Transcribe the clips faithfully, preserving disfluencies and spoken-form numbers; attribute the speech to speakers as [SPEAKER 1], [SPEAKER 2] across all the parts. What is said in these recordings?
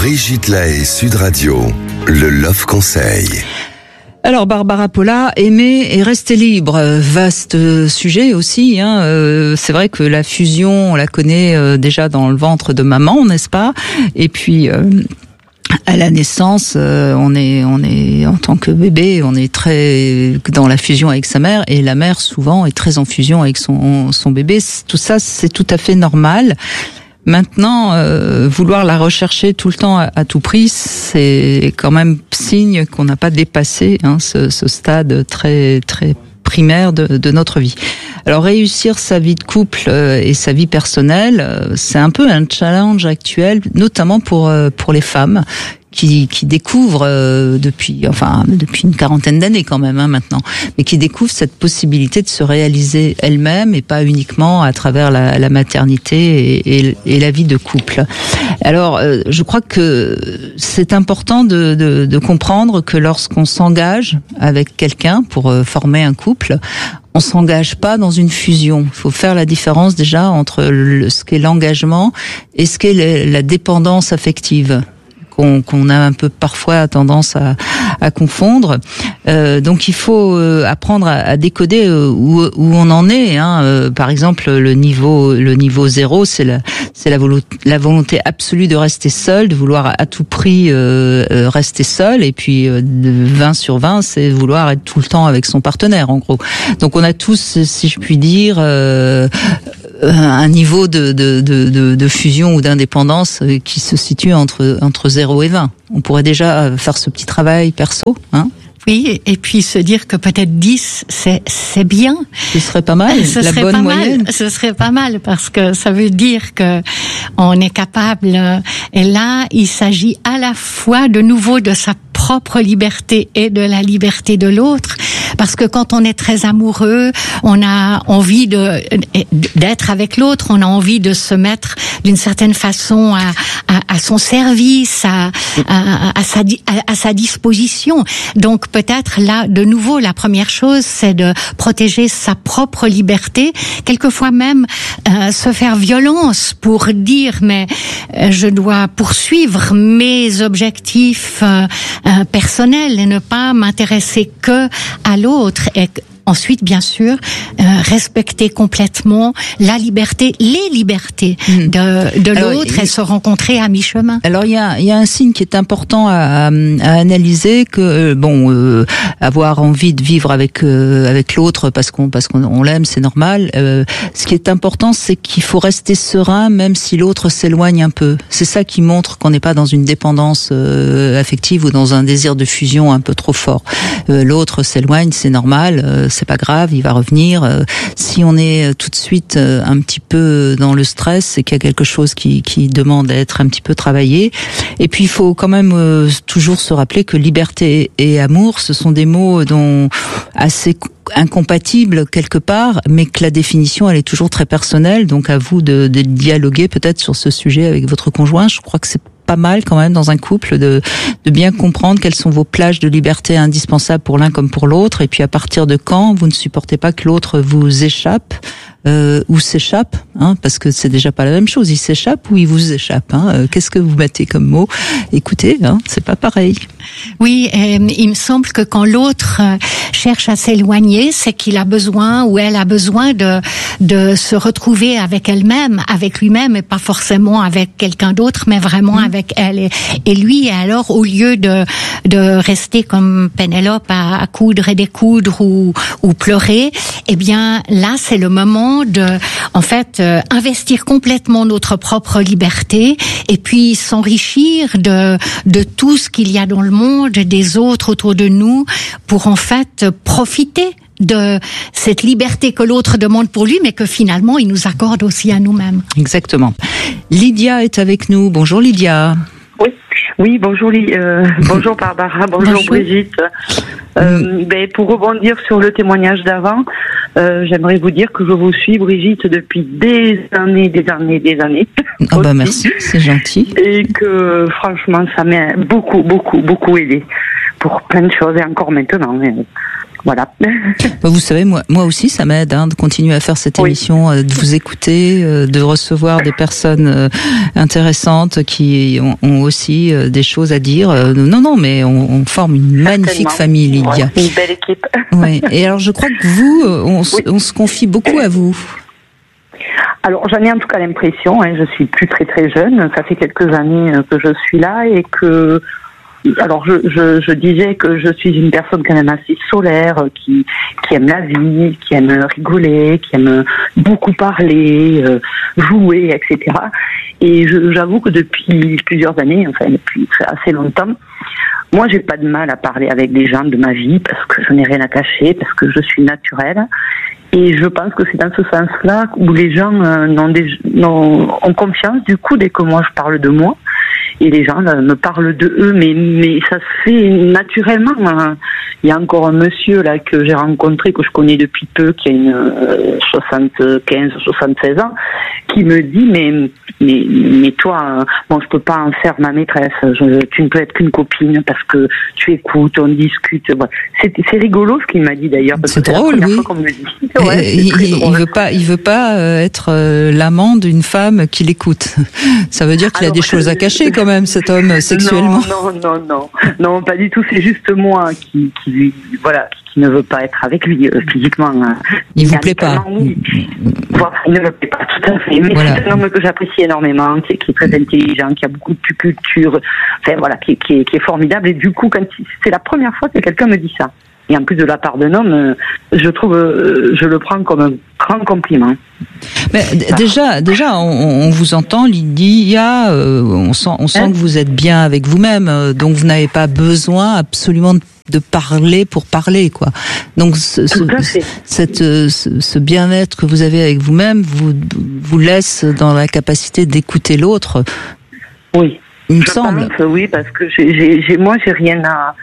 [SPEAKER 1] Brigitte Lahaie, Sud Radio, le Love Conseil.
[SPEAKER 2] Alors Barbara Polla, aimer et rester libre, vaste sujet aussi. Hein. Euh, c'est vrai que la fusion, on la connaît euh, déjà dans le ventre de maman, n'est-ce pas ? Et puis euh, à la naissance, euh, on est, on est en tant que bébé, on est très dans la fusion avec sa mère, et la mère souvent est très en fusion avec son son bébé. Tout ça, c'est tout à fait normal. Maintenant, euh, vouloir la rechercher tout le temps à, à tout prix, c'est quand même signe qu'on n'a pas dépassé hein, ce, ce stade très très primaire de, de notre vie. Alors réussir sa vie de couple euh, et sa vie personnelle, euh, c'est un peu un challenge actuel, notamment pour euh, pour les femmes qui qui découvrent euh, depuis enfin depuis une quarantaine d'années quand même hein, maintenant, mais qui découvrent cette possibilité de se réaliser elle-même et pas uniquement à travers la, la maternité et, et, et la vie de couple. Alors euh, je crois que c'est important de, de, de comprendre que lorsqu'on s'engage avec quelqu'un pour euh, former un couple, on s'engage pas dans une fusion. Il faut faire la différence déjà entre le, ce qu'est l'engagement et ce qu'est la dépendance affective. Qu'on, qu'on a un peu parfois tendance à, à confondre. Euh, donc il faut euh, apprendre à, à décoder euh, où, où on en est. Hein. Euh, par exemple, le niveau le niveau zéro, c'est la c'est la, volo- la volonté absolue de rester seul, de vouloir à tout prix euh, euh, rester seul. Et puis euh, de vingt sur vingt, c'est vouloir être tout le temps avec son partenaire, en gros. Donc on a tous, si je puis dire, euh, un niveau de, de, de, de, de fusion ou d'indépendance qui se situe entre, entre zéro et vingt. On pourrait déjà faire ce petit travail perso, hein.
[SPEAKER 3] Oui, et puis se dire que peut-être dix, c'est, c'est bien.
[SPEAKER 2] Ce serait pas mal,
[SPEAKER 3] ce
[SPEAKER 2] la
[SPEAKER 3] serait
[SPEAKER 2] bonne
[SPEAKER 3] pas
[SPEAKER 2] moyenne.
[SPEAKER 3] Mal. Ce serait pas mal, parce que ça veut dire que on est capable, et là, il s'agit à la fois de nouveau de sa propre liberté et de la liberté de l'autre, parce que quand on est très amoureux, on a envie de, d'être avec l'autre, on a envie de se mettre d'une certaine façon à, à, à son service, à, à, à, sa, à, à sa disposition. Donc peut-être là, de nouveau, la première chose, c'est de protéger sa propre liberté, quelquefois même euh, se faire violence pour dire mais euh, je dois poursuivre mes objectifs euh, euh, personnels et ne pas m'intéresser que à l'autre. Et ensuite, bien sûr, euh, respecter complètement la liberté, les libertés mmh. de, de alors, l'autre et, et se rencontrer à mi-chemin.
[SPEAKER 2] Alors, il y a, il y a un signe qui est important à, à analyser, que bon, euh, avoir envie de vivre avec euh, avec l'autre parce qu'on parce qu'on on l'aime, c'est normal. Euh, ce qui est important, c'est qu'il faut rester serein, même si l'autre s'éloigne un peu. C'est ça qui montre qu'on n'est pas dans une dépendance euh, affective ou dans un désir de fusion un peu trop fort. Euh, l'autre s'éloigne, c'est normal. Euh, c'est pas grave, il va revenir. Euh, si on est tout de suite euh, un petit peu dans le stress, c'est qu'il y a quelque chose qui, qui demande à être un petit peu travaillé. Et puis il faut quand même euh, toujours se rappeler que liberté et amour, ce sont des mots dont assez incompatibles quelque part, mais que la définition elle est toujours très personnelle. Donc à vous de, de dialoguer peut-être sur ce sujet avec votre conjoint. Je crois que c'est pas mal quand même dans un couple de de bien comprendre quelles sont vos plages de liberté indispensables pour l'un comme pour l'autre, et puis à partir de quand vous ne supportez pas que l'autre vous échappe euh, ou s'échappe, hein, parce que c'est déjà pas la même chose. Il s'échappe ou il vous échappe. Hein. Euh, qu'est-ce que vous mettez comme mot ? Écoutez, hein, c'est pas pareil.
[SPEAKER 3] Oui, euh, il me semble que quand l'autre euh, cherche à s'éloigner, c'est qu'il a besoin ou elle a besoin de de se retrouver avec elle-même, avec lui-même, et pas forcément avec quelqu'un d'autre, mais vraiment mmh. avec elle. Et, et lui, alors, au lieu de de rester comme Pénélope à, à coudre et découdre ou ou pleurer, eh bien là, c'est le moment de, en fait, euh, investir complètement notre propre liberté et puis s'enrichir de de tout ce qu'il y a dans le monde, des autres autour de nous, pour en fait profiter de cette liberté que l'autre demande pour lui, mais que finalement il nous accorde aussi à nous-mêmes.
[SPEAKER 2] Exactement. Lydia est avec nous. Bonjour Lydia.
[SPEAKER 4] Oui, oui, bonjour, euh, bonjour Barbara, bonjour, bonjour. Brigitte. Euh, ben, pour rebondir sur le témoignage d'avant, euh, j'aimerais vous dire que je vous suis, Brigitte, depuis des années, des années, des années.
[SPEAKER 2] Oh bah merci, c'est gentil.
[SPEAKER 4] Et que franchement, ça m'a beaucoup, beaucoup, beaucoup aidé pour plein de choses, et encore maintenant. Voilà.
[SPEAKER 2] Vous savez, moi, moi aussi, ça m'aide hein, de continuer à faire cette
[SPEAKER 4] oui.
[SPEAKER 2] émission, euh, de vous écouter, euh, de recevoir des personnes euh, intéressantes qui ont, ont aussi euh, des choses à dire. Euh, non, non, mais on, on forme une magnifique famille, Lydia.
[SPEAKER 4] Ouais, une belle équipe.
[SPEAKER 2] Oui. Et alors, je crois que vous, on, oui. on se confie beaucoup à vous.
[SPEAKER 4] Alors, j'en ai en tout cas l'impression. Hein, je suis plus très très jeune. Ça fait quelques années que je suis là et que. Alors, je, je, je disais que je suis une personne quand même assez solaire, qui, qui aime la vie, qui aime rigoler, qui aime beaucoup parler, euh, jouer, et cetera. Et je, j'avoue que depuis plusieurs années, enfin depuis assez longtemps, moi, j'ai pas de mal à parler avec des gens de ma vie parce que je n'ai rien à cacher, parce que je suis naturelle. Et je pense que c'est dans ce sens-là où les gens euh, n'ont des, n'ont, ont confiance du coup dès que moi je parle de moi. Et les gens là, me parlent de eux, mais, mais ça se fait naturellement. Hein. Il y a encore un monsieur là que j'ai rencontré, que je connais depuis peu, qui a une euh, soixante-quinze, soixante-seize ans, qui me dit mais mais mais toi, bon, je peux pas en faire ma maîtresse. Je, tu ne peux être qu'une copine parce que tu écoutes, on discute. Ouais. C'est, c'est rigolo ce qu'il m'a dit d'ailleurs. Parce
[SPEAKER 2] c'est
[SPEAKER 4] que
[SPEAKER 2] drôle,
[SPEAKER 4] c'est la
[SPEAKER 2] oui.
[SPEAKER 4] fois qu'on me le dit. Ouais,
[SPEAKER 2] il, il, il veut pas, il veut pas être euh, l'amant d'une femme qui l'écoute. Ça veut dire qu'il Alors, a des choses à cacher quand même, cet homme sexuellement.
[SPEAKER 4] Non, non, non, non, non, pas du tout. C'est juste moi qui, qui, voilà, qui ne veut pas être avec lui euh, physiquement. Hein.
[SPEAKER 2] Il vous plaît pas.
[SPEAKER 4] Oui. Voilà, il ne me plaît pas tout à fait. Mais voilà. C'est un homme que j'apprécie énormément, qui est très intelligent, qui a beaucoup de culture, enfin voilà, qui, qui, est, qui est formidable. Et du coup, quand c'est la première fois que quelqu'un me dit ça. Et en plus de la part d'un homme, je trouve, je le prends comme un grand compliment.
[SPEAKER 2] Mais d- déjà, déjà, on, on vous entend, Lydia, euh, on sent, on sent hein? que vous êtes bien avec vous-même, euh, donc vous n'avez pas besoin absolument de, de parler pour parler, quoi. Donc ce, ce, cette, ce, ce bien-être que vous avez avec vous-même vous vous laisse dans la capacité d'écouter l'autre.
[SPEAKER 4] Oui.
[SPEAKER 2] Il me
[SPEAKER 4] je
[SPEAKER 2] semble.
[SPEAKER 4] Pense, oui, parce que j'ai, j'ai, j'ai, moi, j'ai rien à.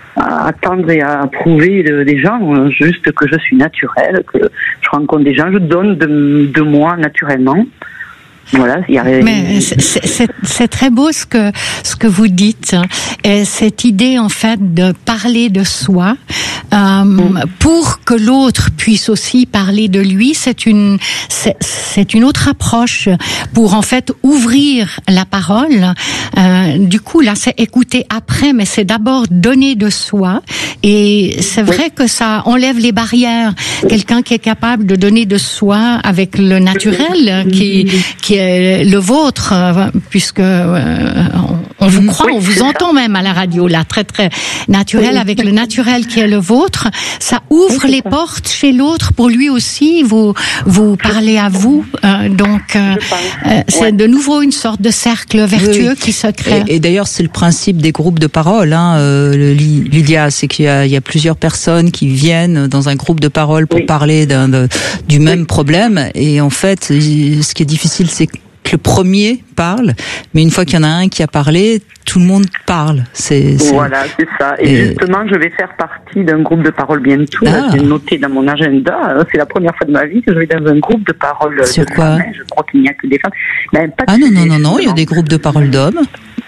[SPEAKER 4] à attendre et à prouver des gens, juste que je suis naturelle, que je rencontre des gens, je donne de, de moi naturellement. Voilà, il y a...
[SPEAKER 3] Mais c'est, c'est, c'est très beau ce que ce que vous dites, et cette idée en fait de parler de soi euh, mm. pour que l'autre puisse aussi parler de lui. C'est une c'est, c'est une autre approche pour en fait ouvrir la parole. Euh, du coup là, c'est écouter après, mais c'est d'abord donner de soi. Et c'est vrai oui. que ça enlève les barrières. Quelqu'un qui est capable de donner de soi avec le naturel, qui qui est le vôtre, puisque euh, on, on vous croit, oui, on vous entend même à la radio, là, très très naturel, oui. avec le naturel qui est le vôtre, ça ouvre oui, les ça. portes chez l'autre pour lui aussi vous vous parler à vous. Euh, donc euh, euh, c'est ouais. de nouveau une sorte de cercle vertueux oui. qui se crée.
[SPEAKER 2] Et, et d'ailleurs, c'est le principe des groupes de parole, hein, euh, Lydia, c'est qu'il y a, il y a plusieurs personnes qui viennent dans un groupe de parole pour oui. parler d'un, de, du même oui. problème. Et en fait, ce qui est difficile, c'est que le premier parle, mais une fois qu'il y en a un qui a parlé, tout le monde parle. C'est, c'est...
[SPEAKER 4] Voilà, c'est ça. Et, et justement, je vais faire partie d'un groupe de parole bientôt. Ah. J'ai noté dans mon agenda. C'est la première fois de ma vie que je vais dans un groupe de parole.
[SPEAKER 2] Sur
[SPEAKER 4] de
[SPEAKER 2] quoi?
[SPEAKER 4] femmes. Je crois qu'il n'y a que des femmes. Ben, pas
[SPEAKER 2] ah non, non, non, non, il y a des groupes de parole d'hommes.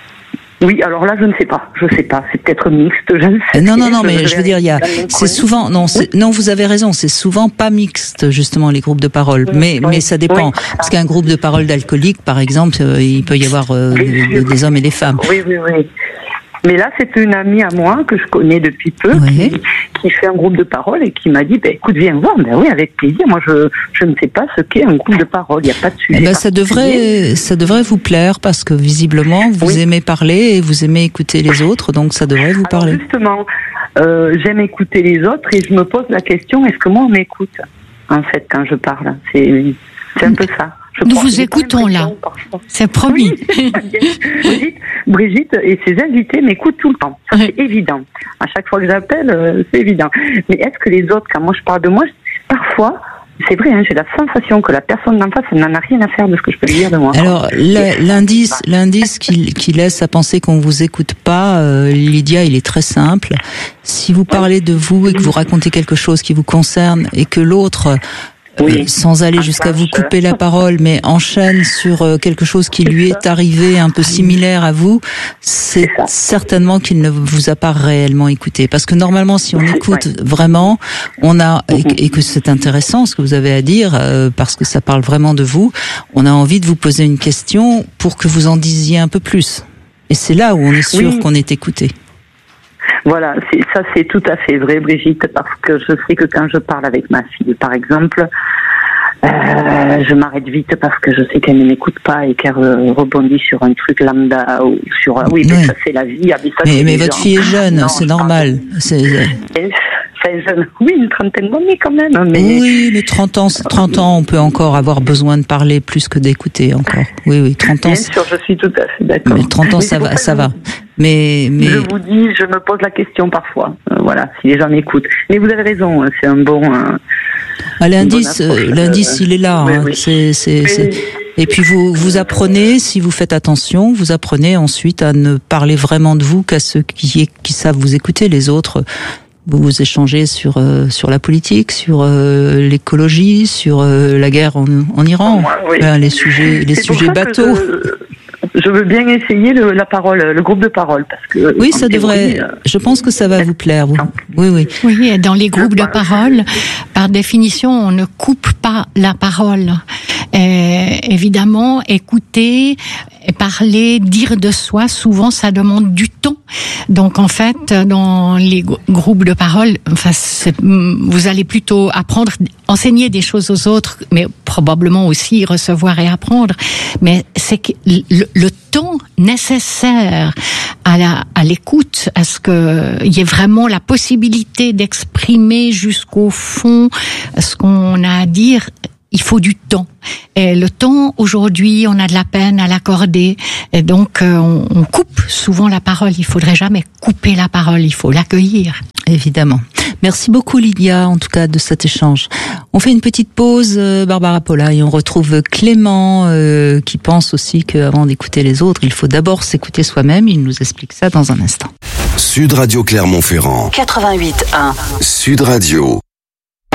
[SPEAKER 4] Oui, alors là, je ne sais pas. Je sais pas. C'est peut-être mixte. Je ne sais
[SPEAKER 2] non, non, non, mais je veux dire, il y a, c'est souvent, non, c'est, oui. non, vous avez raison. C'est souvent pas mixte, justement, les groupes de parole. Oui, mais, oui. mais ça dépend. Oui. Parce qu'un groupe de parole d'alcooliques, par exemple, euh, il peut y avoir euh, des, des hommes et des femmes.
[SPEAKER 4] Oui, oui, oui. Mais là, c'est une amie à moi que je connais depuis peu, oui. qui, qui fait un groupe de parole et qui m'a dit, ben, écoute, viens voir. Ben oui, avec plaisir. Moi, je, je ne sais pas ce qu'est un groupe de parole. Il n'y a pas de sujet.
[SPEAKER 2] Eh ben, ça devrait, ça devrait vous plaire parce que visiblement, vous oui. aimez parler et vous aimez écouter les autres, donc ça devrait vous
[SPEAKER 4] Alors
[SPEAKER 2] parler.
[SPEAKER 4] Justement, euh, j'aime écouter les autres et je me pose la question, est-ce que moi, on m'écoute, en fait, quand je parle? C'est, c'est un peu ça. Je
[SPEAKER 3] Nous vous écoutons là, c'est promis.
[SPEAKER 4] Oui. Brigitte, Brigitte et ses invités m'écoutent tout le temps, ça c'est évident. À chaque fois que j'appelle, euh, c'est évident. Mais est-ce que les autres, quand moi je parle de moi, parfois, c'est vrai, hein, j'ai la sensation que la personne d'en face, elle n'en a rien à faire de ce que je peux lui dire de moi.
[SPEAKER 2] Alors, la, l'indice, l'indice qui, qui laisse à penser qu'on vous écoute pas, euh, Lydia, il est très simple. Si vous parlez de vous et que vous racontez quelque chose qui vous concerne et que l'autre
[SPEAKER 4] Oui.
[SPEAKER 2] euh, sans aller jusqu'à vous couper la parole, mais enchaîne sur euh, quelque chose qui lui est arrivé un peu similaire à vous, c'est, c'est certainement qu'il ne vous a pas réellement écouté. Parce que normalement, si on écoute ouais. vraiment, on a et, et que c'est intéressant ce que vous avez à dire, euh, parce que ça parle vraiment de vous, on a envie de vous poser une question pour que vous en disiez un peu plus. Et c'est là où on est sûr oui. qu'on est écouté.
[SPEAKER 4] Voilà, c'est, ça c'est tout à fait vrai, Brigitte, parce que je sais que quand je parle avec ma fille, par exemple, euh, je m'arrête vite parce que je sais qu'elle ne m'écoute pas et qu'elle rebondit sur un truc lambda ou sur oui, oui. mais ça c'est la vie. Ah, mais ça,
[SPEAKER 2] mais, mais votre gens. fille est jeune, non, c'est normal. C'est...
[SPEAKER 4] Enfin, jeune. Oui, une trentaine d'années quand même. Mais...
[SPEAKER 2] Oui, mais trente ans, trente ans, on peut encore avoir besoin de parler plus que d'écouter encore. Oui, oui, trente ans.
[SPEAKER 4] Bien sûr, je suis tout à fait d'accord.
[SPEAKER 2] Mais trente ans, mais ça va, ça va. Mais, mais...
[SPEAKER 4] Je vous dis, je me pose la question parfois. Euh, voilà, si les gens m'écoutent. Mais vous avez raison, c'est un bon. Euh,
[SPEAKER 2] ah, l'indice, bon approche, l'indice, euh, il est là.
[SPEAKER 4] Oui,
[SPEAKER 2] hein.
[SPEAKER 4] oui.
[SPEAKER 2] C'est, c'est, oui. c'est... Et puis vous, vous apprenez, si vous faites attention, vous apprenez ensuite à ne parler vraiment de vous qu'à ceux qui, qui savent vous écouter. Les autres, vous vous échangez sur euh, sur la politique, sur euh, l'écologie, sur euh, la guerre en, en Iran,
[SPEAKER 4] moi, oui.
[SPEAKER 2] enfin, les sujets, les
[SPEAKER 4] c'est
[SPEAKER 2] sujets bateaux.
[SPEAKER 4] Je, je veux bien essayer le, la parole, le groupe de parole, parce que
[SPEAKER 2] oui, ça devrait.
[SPEAKER 4] Euh,
[SPEAKER 2] je pense que ça va vous plaire. Vous. Oui, oui.
[SPEAKER 3] Oui, et dans les groupes de parole, par définition, on ne coupe pas la parole. Et évidemment, écouter, parler, dire de soi, souvent ça demande du temps. Donc en fait, dans les groupes de parole, enfin, c'est, vous allez plutôt apprendre, enseigner des choses aux autres, mais probablement aussi recevoir et apprendre. Mais c'est que le, le temps nécessaire à la à l'écoute, à ce que il y ait vraiment la possibilité d'exprimer jusqu'au fond ce qu'on a à dire. Il faut du temps. Et le temps, aujourd'hui, on a de la peine à l'accorder. Et donc, euh, on, on coupe souvent la parole. Il faudrait jamais couper la parole. Il faut l'accueillir.
[SPEAKER 2] Évidemment. Merci beaucoup, Lydia, en tout cas, de cet échange. On fait une petite pause, euh, Barbara Polla, et on retrouve Clément, euh, qui pense aussi qu'avant d'écouter les autres, il faut d'abord s'écouter soi-même. Il nous explique ça dans un instant.
[SPEAKER 1] Sud Radio Clermont-Ferrand.
[SPEAKER 5] quatre-vingt-huit un.
[SPEAKER 1] Sud Radio.